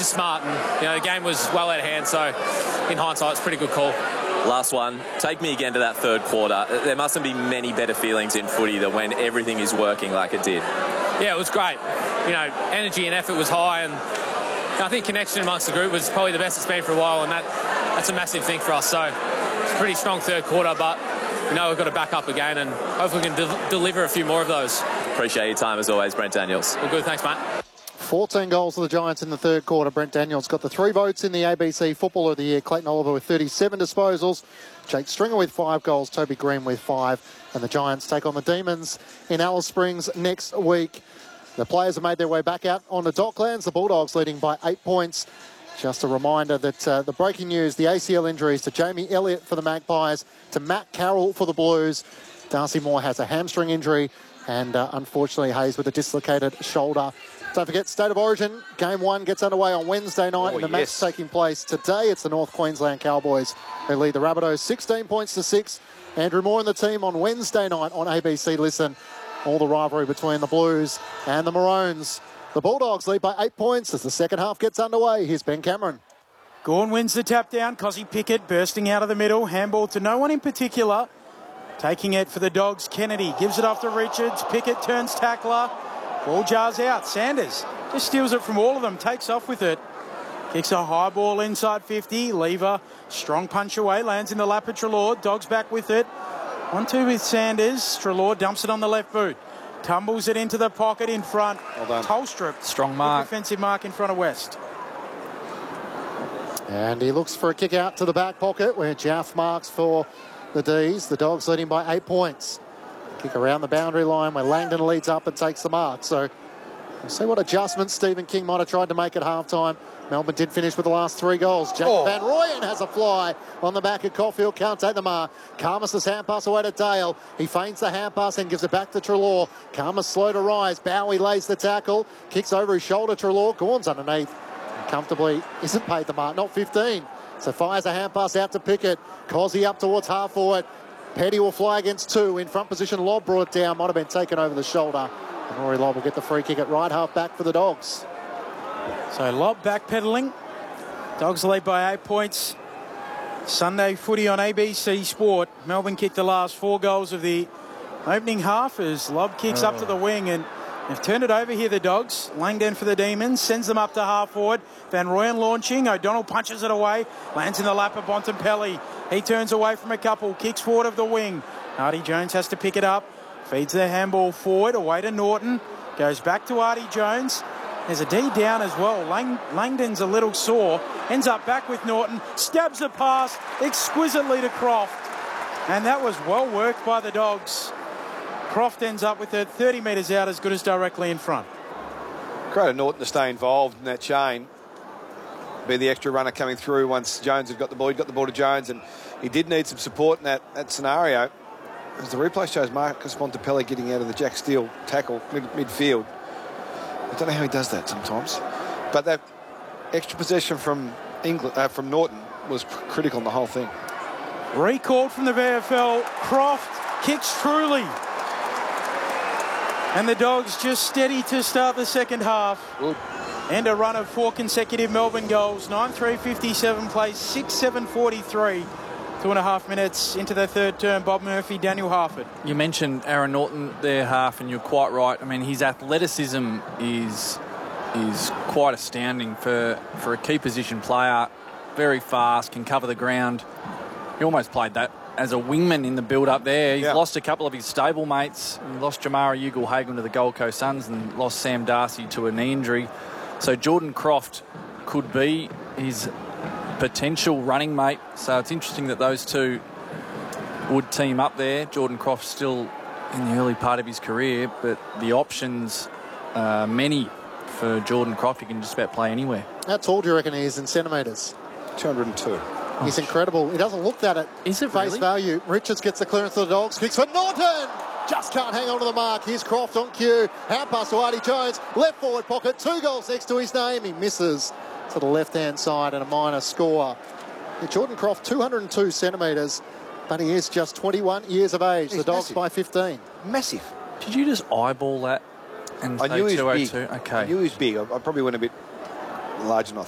just smart, and the game was well out of hand. So, in hindsight, it's a pretty good call. Last one. Take me again to that third quarter. There mustn't be many better feelings in footy than when everything is working like it did. Yeah, it was great. Energy and effort was high, and I think connection amongst the group was probably the best it's been for a while, and that's a massive thing for us. So it's a pretty strong third quarter, but we've got to back up again, and hopefully we can deliver a few more of those. Appreciate your time as always, Brent Daniels. Well, good. Thanks, mate. 14 goals for the Giants in the third quarter. Brent Daniels got the 3 votes in the ABC Footballer of the Year. Clayton Oliver with 37 disposals. Jake Stringer with 5 goals. Toby Green with 5. And the Giants take on the Demons in Alice Springs next week. The players have made their way back out on the Docklands. The Bulldogs leading by 8 points. Just a reminder that the breaking news, the ACL injuries to Jamie Elliott for the Magpies, to Matt Carroll for the Blues. Darcy Moore has a hamstring injury, and unfortunately Hayes with a dislocated shoulder. Don't forget, State of Origin, Game 1 gets underway on Wednesday night, and the match taking place today. It's the North Queensland Cowboys who lead the Rabbitohs 16 points to 6. Andrew Moore and the team on Wednesday night on ABC Listen. All the rivalry between the Blues and the Maroons. The Bulldogs lead by 8 points as the second half gets underway. Here's Ben Cameron. Gawn wins the tap down. Cozzy Pickett bursting out of the middle. Handball to no one in particular. Taking it for the Dogs, Kennedy gives it off to Richards. Pickett turns tackler. Ball jars out. Sanders just steals it from all of them. Takes off with it. Kicks a high ball inside 50. Lever, strong punch away. Lands in the lap of Treloar. Dogs back with it. 1-2 with Sanders. Treloar dumps it on the left boot. Tumbles it into the pocket in front. Well done. Tolstrup. Strong mark. Defensive mark in front of West. And he looks for a kick out to the back pocket where Jaff marks for the D's. The Dogs leading by 8 points. Kick around the boundary line where Langdon leads up and takes the mark. So we'll see what adjustments Stephen King might have tried to make at halftime. Melbourne did finish with the last 3 goals. Jack Van Rooyen has a fly on the back of Caulfield. Can't take the mark. Karmas' hand pass away to Dale. He feints the hand pass and gives it back to Treloar. Karmas slow to rise. Bowie lays the tackle. Kicks over his shoulder. Treloar. Gawn's underneath. Comfortably isn't paid the mark. Not 15. So fires a hand pass out to Pickett. Cozzy up towards half forward. Petty will fly against 2. In front position, Lobb brought it down. Might have been taken over the shoulder. And Rory Lobb will get the free kick at right half back for the Dogs. So Lobb backpedaling. Dogs lead by 8 points. Sunday footy on ABC Sport. Melbourne kicked the last 4 goals of the opening half as Lobb kicks up to the wing, and they've turned it over here, the Dogs. Langdon for the Demons, sends them up to half forward. Van Rooyen launching. O'Donnell punches it away. Lands in the lap of Bontempelli. He turns away from a couple. Kicks forward of the wing. Artie Jones has to pick it up. Feeds the handball forward. Away to Norton. Goes back to Artie Jones. There's a D down as well. Langdon's a little sore. Ends up back with Norton. Stabs the pass exquisitely to Croft. And that was well worked by the Dogs. Croft ends up with it 30 metres out, as good as directly in front. Great of Norton to stay involved in that chain. Be the extra runner coming through once Jones had got the ball. He got the ball to Jones, and he did need some support in that scenario. As the replay shows Marcus Bontempelli getting out of the Jack Steele tackle midfield. I don't know how he does that sometimes. But that extra possession from Norton was critical in the whole thing. Recalled from the VFL. Croft kicks truly. And the Dogs just steady to start the second half. Ooh. And a run of 4 consecutive Melbourne goals. 9-3-57 plays, 6-7-43. 2.5 minutes into the third term. Bob Murphy, Daniel Harford. You mentioned Aaron Norton there, Half, and you're quite right. I mean, his athleticism is quite astounding for a key position player. Very fast, can cover the ground. He almost played that as a wingman in the build-up there. He's lost a couple of his stable mates. He lost Jamara Ugle-Hagan to the Gold Coast Suns and lost Sam Darcy to a knee injury. So Jordan Croft could be his potential running mate. So it's interesting that those two would team up there. Jordan Croft still in the early part of his career, but the options are many for Jordan Croft. He can just about play anywhere. How tall do you reckon he is in centimetres? 202. He's incredible. He doesn't look that at face value. Richards gets the clearance to the Dogs. Kicks for Norton. Just can't hang on to the mark. Here's Croft on cue. Hand pass to Artie Jones. Left forward pocket. 2 goals next to his name. He misses to the left-hand side and a minor score. Jordan Croft, 202 centimetres, but he is just 21 years of age. The Dogs by 15. Massive. Did you just eyeball that and I say knew he was 202? big. Okay. I knew he was big. I probably went a bit larger than I